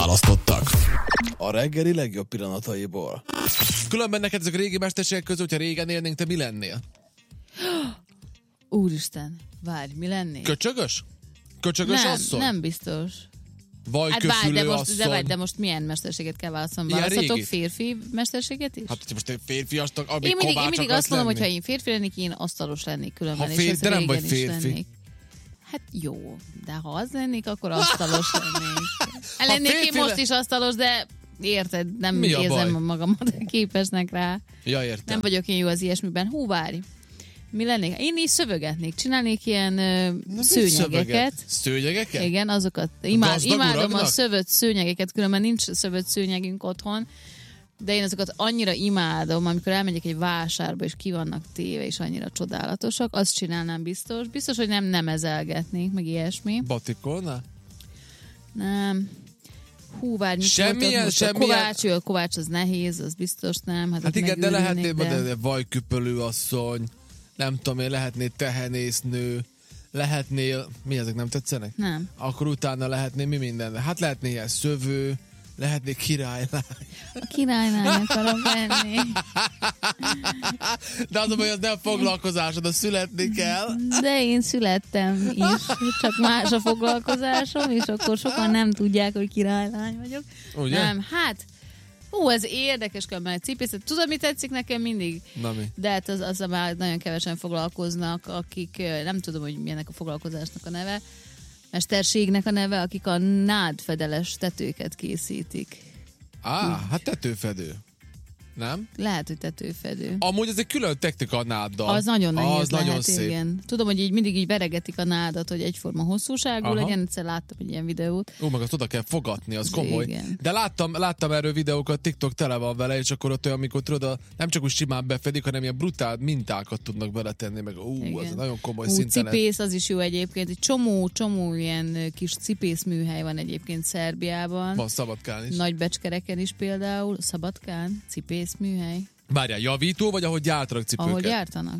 választottak. A reggeli legjobb pillanataiból. Különben neked ezek a régi mesterségek közül, hogyha régen élnénk, te mi lennél? Úristen, várj, mi lennék? Köcsögös? Köcsögös asszony? Nem biztos. Vagy Hát köszülő asszony? de most milyen mesterséget kell válaszolnom? Ilyen Választhatok régi. férfi mesterséget is? Hát, hogyha most egy férfiastak, Én mindig azt mondom, hogy ha én férfi lennék, én asztalos lennék különben. De nem vagy férfi. Hát jó, de ha az lennék, akkor asztalos lennék. Lennék én most is asztalos, de érted, nem érzem magamat képesnek rá. Ja, értem. Nem vagyok én jó az ilyesmiben. Hú, várj. Mi lennék? Én is szövegetnék. Csinálnék ilyen szőnyegeket. Szőnyegeket? Igen, azokat. Imádom a szövött szőnyegeket, különben nincs szövött szőnyegünk otthon, de én azokat annyira imádom, amikor elmegyek egy vásárba, és ki vannak téve, és annyira csodálatosak, azt csinálnám biztos. Biztos, hogy nem ezelgetnék, meg ilyesmi. Batikolna? Nem. Hú, várj, semmilyen. Kovács az nehéz, az biztos nem. Hát igen, de lehetnél de vajküpölő asszony, nem tudom én, lehetnél tehenésznő, lehetnél, mi ezek nem tetszenek? Nem. Akkor utána lehetnél mi minden? Hát lehetnél ilyen szövő, lehetnél királylány. A királylány akarok lenni. De az a baj, az nem foglalkozásod, az születni kell. De én születtem is, csak más a foglalkozásom, és akkor sokan nem tudják, hogy királylány vagyok. Ugye? Nem, hát, ez érdekes egy cipészet. Tudod, mi tetszik nekem mindig? Na mi? De hát az már nagyon kevesen foglalkoznak, akik, nem tudom, hogy milyenek a foglalkozásnak a neve, mesterségnek a neve, akik a nádfedeles tetőket készítik. Hát tetőfedő. Nem? Lehet, hogy tetőfedő. Amúgy ez egy külön technika a náddal. Az nagyon nehéz az lehet, nagyon szép. igen. Tudom, hogy így mindig így veregetik a nádat, hogy egyforma hosszúságú legyen. Egyszer láttam egy ilyen videót. Meg azt oda kell fogatni, az komoly. Igen. De láttam erről videókat, TikTok tele van vele, és akkor ott olyan, amikor tudod, nem csak úgy simán befedik, hanem ilyen brutál mintákat tudnak beletenni, meg az nagyon komoly szinten. Cipész, az is jó egyébként. Egy csomó ilyen kis cipészműhely van egyébként Szerbiában. Van Szabadkán is. Nagybecskereken is például. Szabadkán, cipészműhely. Várjál, javító, vagy ahogy gyártanak cipőket? Ahogy gyártanak.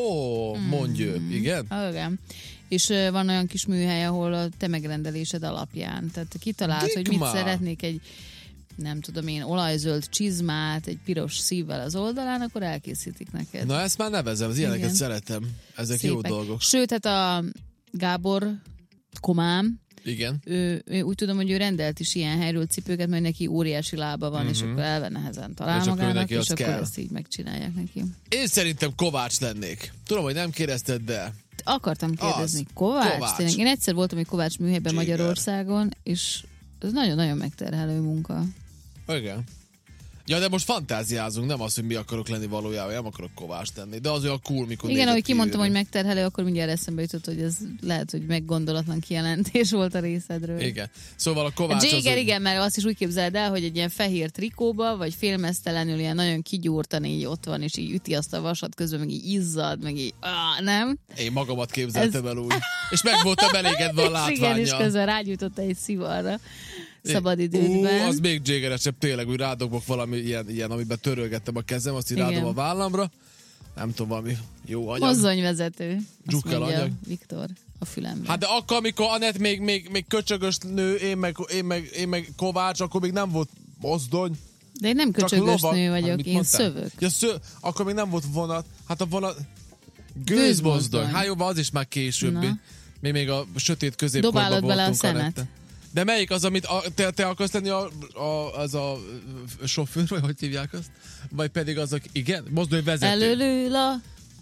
Mondj, igen? Igen. És van olyan kis műhely, ahol a te megrendelésed alapján. Tehát kitalálsz, hogy mit szeretnék, egy nem tudom én, olajzöld csizmát, egy piros szívvel az oldalán, akkor elkészítik neked. Na ezt már nevezem, az ilyeneket szeretem. Ezek szépek. Jó dolgok. Sőt, hát a Gábor Komám, igen. Ő úgy tudom, hogy ő rendelt is ilyen helyről cipőket, mert neki óriási lába van, és akkor elve nehezen talál és magának, és akkor ezt így megcsinálják neki. Én szerintem Kovács lennék. Tudom, hogy nem kérdezted, de... Akartam kérdezni. Kovács? Tényleg. Én egyszer voltam egy Kovács műhelyben Magyarországon, és ez nagyon-nagyon megterhelő munka. Igen. Ja, de most fantáziázunk, nem az, hogy mi akarok lenni valójában, nem akarok Kovács lenni, de az olyan cool, mikor... Igen, ahogy kimondtam, hogy megterhelő, akkor mindjárt eszembe jutott, hogy ez lehet, hogy meggondolatlan kijelentés volt a részedről. Igen. Szóval a Kovács a Jagger, igen, mert azt is úgy képzeld el, hogy egy ilyen fehér trikóba, vagy félmeztelenül ilyen nagyon kigyúrtan így ott van, és így üti azt a vasat, közben meg így izzad, meg így, nem? Én magamat képzeltem el úgy. És meg voltam elégedve a látvánnyal. Igen, és közben rágyújtotta egy szivarra. Szabadidődben. Az még Jaggeresebb, tényleg, úgy rádobok valami ilyen, amiben törölgettem a kezem, azt így rádom a vállamra. Nem tudom, valami jó anyag. Mozdonyvezető. Dzsukkel anyag. Viktor a fülembe. Hát de akkor, amikor Anett még köcsögös nő, én meg Kovács, akkor még nem volt mozdony. De én nem köcsögös nő vagyok, én szövök. Ja, akkor még nem volt vonat. Hát a vonat... Gőzmozdony. Hát jó, az is már későbbi. Még a sötét középkorban voltunk. Dobálod bele a szemet. De melyik az, amit te akarsz lenni az a sofőr, vagy hogy hívják azt? Vagy pedig azok, igen? Mozdonyvezető. Előlül a...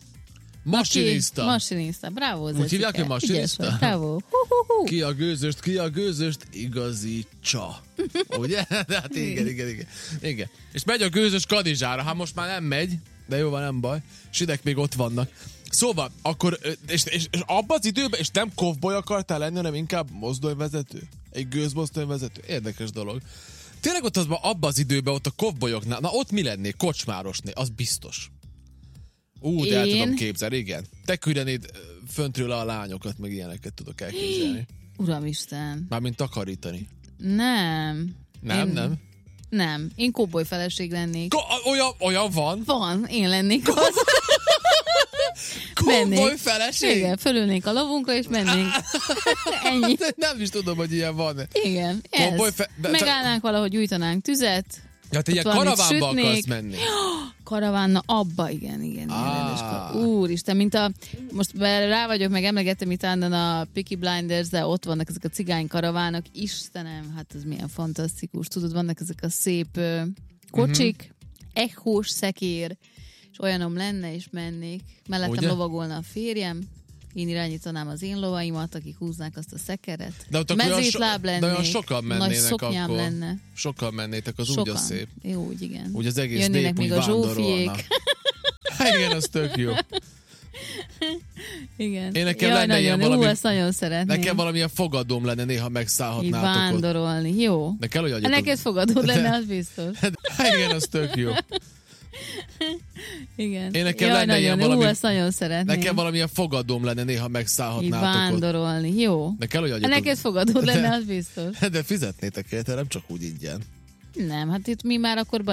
Masinista. Masinista, bravo. Úgy hívják, hogy masinista? Bravo. Ki a gőzöst igazítsa. Ugye? De hát igen. És megy a gőzös Kadizsára. Hát most már nem megy, de jó van, nem baj. Sidek még ott vannak. Szóval, akkor, és abban az időben, és nem kovboly akartál lenni, hanem inkább mozdonyvezető? Egy gőzmozdonyvezető? Érdekes dolog. Tényleg ott abban az időben, ott a kovbolyoknál, na ott mi lennék? Kocsmárosné, az biztos. De el tudom képzelni, igen. Te küldenéd föntről a lányokat, meg ilyeneket tudok elképzelni. Uramisten. Mármint takarítani. Nem. Nem. Én kovboly feleség lennék. Olyan van? Van, én lennék az. mennék. Konvoj feleség? Igen, fölülnénk a lovunkra, és mennénk. Ennyi. Nem is tudom, hogy ilyen van. Igen, ez. Megállnánk valahogy, gyújtanánk tüzet. Ja, te ilyen karavánba akarsz menni. Karavánna, abba, igen. Úristen, mint most rá vagyok, meg emlegettem itt a Peaky Blinders, de ott vannak ezek a cigány karavánok. Istenem, hát ez milyen fantasztikus. Tudod, vannak ezek a szép kocsik, echós szekér, és olyanom lenne, és mennék. Mellettem lovagolna a férjem, én irányítanám az én lovaimat, akik húznák azt a szekeret. Mezítláb lennék. De olyan sokan mennének nagy szoknyám akkor. lenne. Sokan mennétek, az sokan. úgy a szép. Jó, úgy igen. Úgy az egész jönnének nép még úgy a zsófiék. Igen, az tök jó. Igen. Én nekem lenne ilyen valami... ezt nagyon szeretném. Nekem valamilyen fogadóm lenne, néha megszállhatnátok ott. Vándorolni, jó. De kell, hogy neked fogadód lenne, az biztos. Igen, az tök jó. Igen. Én nekem lenne ilyen valami... ezt nagyon szeretném. Nekem valamilyen fogadóm lenne, néha megszállhatnátok vándorolni, jó. De kell, hogy neked fogadód lenne, az biztos. De fizetnétek érte, nem csak úgy ingyen. Nem, hát itt mi már akkor